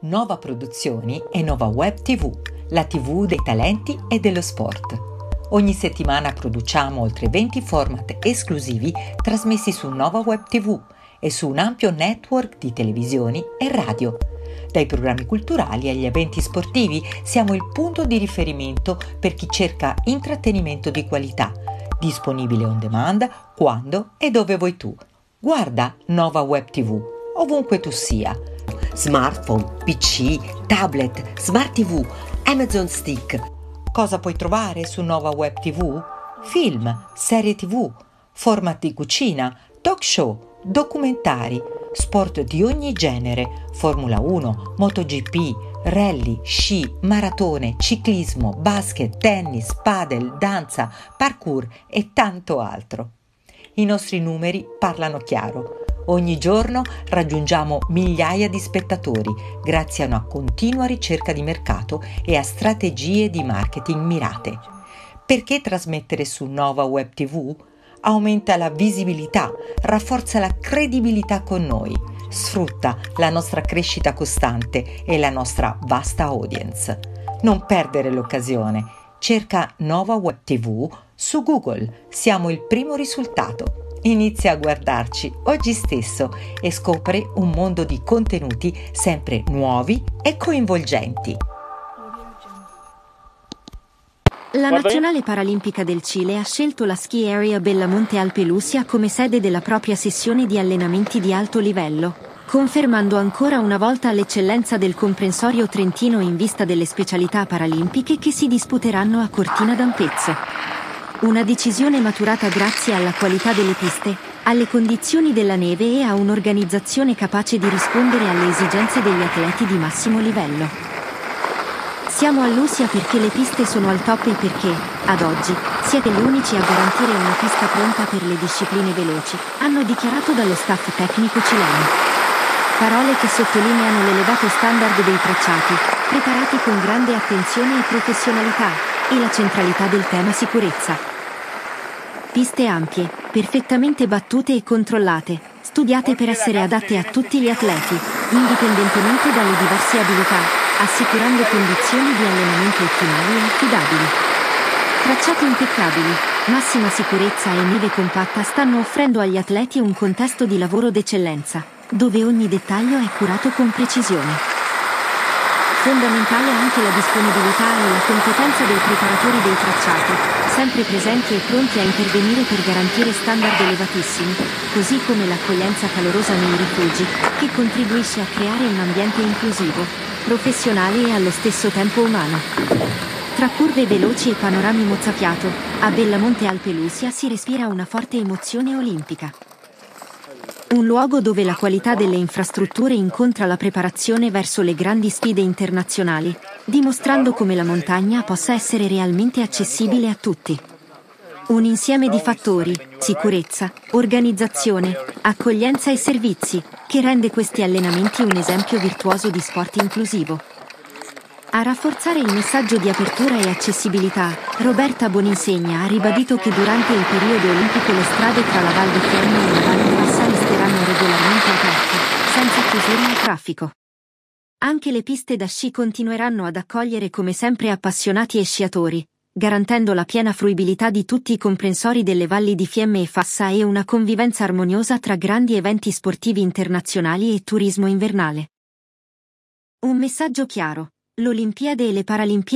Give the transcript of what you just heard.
Nova Produzioni e Nova Web TV, la TV dei talenti e dello sport. Ogni settimana produciamo oltre 20 format esclusivi trasmessi su Nova Web TV e su un ampio network di televisioni e radio. Dai programmi culturali agli eventi sportivi siamo il punto di riferimento per chi cerca intrattenimento di qualità, disponibile on demand quando e dove vuoi tu. Guarda Nova Web TV, ovunque tu sia. Smartphone, PC, tablet, Smart TV, Amazon Stick. Cosa puoi trovare su Nova Web TV? Film, serie TV, format di cucina, talk show, documentari, sport di ogni genere, Formula 1, MotoGP, rally, sci, maratone, ciclismo, basket, tennis, padel, danza, parkour e tanto altro. I nostri numeri parlano chiaro. Ogni giorno raggiungiamo migliaia di spettatori grazie a una continua ricerca di mercato e a strategie di marketing mirate. Perché trasmettere su Nova Web TV? Aumenta la visibilità, rafforza la credibilità con noi, sfrutta la nostra crescita costante e la nostra vasta audience. Non perdere l'occasione. Cerca Nova Web TV su Google. Siamo il primo risultato. Inizia a guardarci oggi stesso e scopri un mondo di contenuti sempre nuovi e coinvolgenti. La Nazionale Paralimpica del Cile ha scelto la Ski Area Bellamonte Alpe Lucia come sede della propria sessione di allenamenti di alto livello, confermando ancora una volta l'eccellenza del comprensorio trentino in vista delle specialità paralimpiche che si disputeranno a Cortina d'Ampezzo. Una decisione maturata grazie alla qualità delle piste, alle condizioni della neve e a un'organizzazione capace di rispondere alle esigenze degli atleti di massimo livello. Siamo a Lucia perché le piste sono al top e perché, ad oggi, siete gli unici a garantire una pista pronta per le discipline veloci, hanno dichiarato dallo staff tecnico cileno. Parole che sottolineano l'elevato standard dei tracciati, preparati con grande attenzione e professionalità, e la centralità del tema sicurezza. Piste ampie, perfettamente battute e controllate, studiate per essere adatte a tutti gli atleti, indipendentemente dalle diverse abilità, assicurando condizioni di allenamento ottimali e affidabili. Tracciati impeccabili, massima sicurezza e neve compatta stanno offrendo agli atleti un contesto di lavoro d'eccellenza, dove ogni dettaglio è curato con precisione. Fondamentale anche la disponibilità e la competenza dei preparatori dei tracciati, sempre presenti e pronti a intervenire per garantire standard elevatissimi, così come l'accoglienza calorosa nei rifugi, che contribuisce a creare un ambiente inclusivo, professionale e allo stesso tempo umano. Tra curve veloci e panorami mozzafiato, a Bellamonte Alpe Lucia si respira una forte emozione olimpica. Un luogo dove la qualità delle infrastrutture incontra la preparazione verso le grandi sfide internazionali, dimostrando come la montagna possa essere realmente accessibile a tutti. Un insieme di fattori, sicurezza, organizzazione, accoglienza e servizi, che rende questi allenamenti un esempio virtuoso di sport inclusivo. A rafforzare il messaggio di apertura e accessibilità, Roberta Boninsegna ha ribadito che durante il periodo olimpico le strade tra la Val di Fiemme e la Val di Fassa resteranno regolarmente aperte, senza chiusure al traffico. Anche le piste da sci continueranno ad accogliere come sempre appassionati e sciatori, garantendo la piena fruibilità di tutti i comprensori delle valli di Fiemme e Fassa e una convivenza armoniosa tra grandi eventi sportivi internazionali e turismo invernale. Un messaggio chiaro: l'Olimpiade e le Paralimpiadi